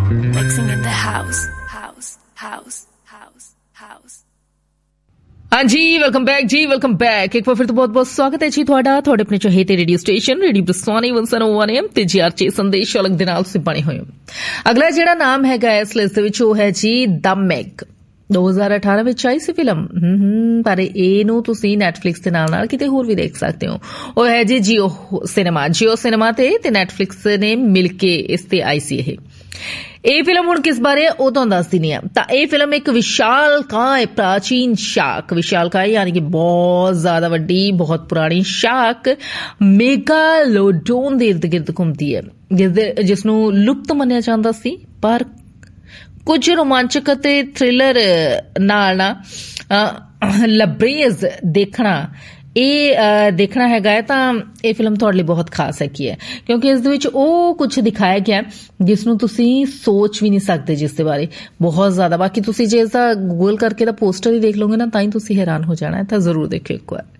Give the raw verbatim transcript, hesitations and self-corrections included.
Mixing in the house, house, house, house, house. हाँ जी, welcome back जी, welcome back. एक बार फिर तो बहुत बहुत स्वागत है जी ਤੁਹਾਡਾ ਤੁਹਾਡੇ ਆਪਣੇ ਚਹੇਤੇ ਰੇਡੀਓ ਸਟੇਸ਼ਨ ਰੇਡੀਓ ਬਰਸਾਨੀ ਇੱਕ ਸੌ ਇੱਕ ਐਮ ਤੇ ਜੀਆਰਟੀ ਸੰਦੇਸ਼ ਅਲੱਗ ਦੇ ਨਾਲ ਤੁਸੀਂ ਬਣੇ ਹੋਏ ਹੋ। ਅਗਲਾ ਜਿਹੜਾ ਨਾਮ ਹੈਗਾ ਇਸ ਲਿਸਟ ਦੇ ਵਿੱਚ ਉਹ ਹੈ ਜੀ ਦ ਮੈਗ। ਦੋ ਹਜ਼ਾਰ ਅਠਾਰਾਂ ਵਿੱਚ ਆਈ ਸੀ ਫਿਲਮ, ਪਰ ਇਹਨੂੰ ਤੁਸੀਂ ਨੈਟਫਲਿਕਸ ਦੇ ਨਾਲ ਨਾਲ ਕਿਤੇ ਹੋਰ ਵੀ ਦੇਖ ਸਕਦੇ ਹੋ। ਉਹ ਹੈ ਜੀ ਜੀਓ ਸਿਨੇਮਾ। ਜੀਓ ਸਿਨੇਮਾ ਤੇ ਤੇ ਨੈਟਫਲਿਕਸ ਨੇ ਮਿਲ ਕੇ ਇਸ ਤੇ ਆਈ ਸੀ ਇਹ ਇਹ ਫਿਲਮ। ਹੁਣ ਕਿਸ ਬਾਰੇ ਉਹ ਤੁਹਾਨੂੰ ਦੱਸ ਦਿੰਦੀ ਹਾਂ। ਤਾਂ ਇਹ ਫਿਲਮ ਇੱਕ ਵਿਸ਼ਾਲਕਾय ਪ੍ਰਾਚੀਨ ਸ਼ਾਕ, ਵਿਸ਼ਾਲਕਾय ਯਾਨੀ ਕਿ ਬਹੁਤ ਜ਼ਿਆਦਾ ਵੱਡੀ ਬਹੁਤ ਪੁਰਾਣੀ ਸ਼ਾਕ ਮੇਗਾਲੋਡੋਨ ਦੇ ਇਰਦ ਗਿਰਦ ਘੁੰਮਦੀ ਹੈ, ਜਿਸ ਨੂੰ ਲੁਪਤ ਮੰਨਿਆ ਜਾਂਦਾ ਸੀ। ਪਰ ਕੁਝ ਰੋਮਾਂਚਕ ਅਤੇ ਥ੍ਰਿਲਰ ਨਾਲ ਨਾ ਲਬਰੇਜ਼ ਦੇਖਣਾ ਇਹ ਦੇਖਣਾ ਹੈਗਾ ਹੈ ਤਾਂ ਇਹ ਫਿਲਮ ਤੁਹਾਡੇ ਲਈ ਬਹੁਤ ਖਾਸ ਹੈਗੀ ਹੈ, ਕਿਉਂਕਿ ਇਸ ਦੇ ਵਿੱਚ ਉਹ ਕੁਝ ਦਿਖਾਇਆ ਗਿਆ ਜਿਸ ਨੂੰ ਤੁਸੀਂ ਸੋਚ ਵੀ ਨਹੀਂ ਸਕਦੇ, ਜਿਸ ਦੇ ਬਾਰੇ ਬਹੁਤ ਜ਼ਿਆਦਾ। ਬਾਕੀ ਤੁਸੀਂ ਜੇ ਇਸਦਾ ਗੂਗਲ ਕਰਕੇ ਦਾ ਪੋਸਟਰ ਹੀ ਦੇਖ ਲਓਗੇ ਨਾ ਤਾਂ ਹੀ ਤੁਸੀਂ ਹੈਰਾਨ ਹੋ ਜਾਣਾ ਹੈ। ਤਾਂ ਜ਼ਰੂਰ ਦੇਖਿਓ ਇੱਕ ਵਾਰ।